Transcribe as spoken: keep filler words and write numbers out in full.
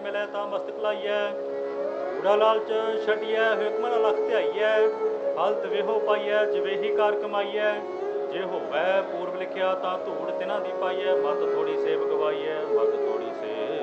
ਮਿਲੈ ਤਾਂ ਮਸਤਕ ਲਾਈਐ। ਕੂੜਾ ਲਾਲਚ ਛੱਡੀਐ ਹੁਕਮ ਨਾਲ ਲਖ ਧਿਆਈਐ। ਹਾਲਤ ਵੇਹੋ ਪਾਈਐ ਜਿਵੇਂ ਹੀ ਕਾਰ ਕਮਾਈਐ। ਜੇ ਹੋਵੈ ਪੂਰਬ ਲਿਖਿਆ ਤਾਂ ਧੂੜ ਤਿਨਾਂ ਦੀ ਪਾਈਐ। ਮਤ ਥੋੜੀ ਸੇਵ ਗਵਾਈਐ, ਮਤ ਥੋੜੀ ਸੇਵ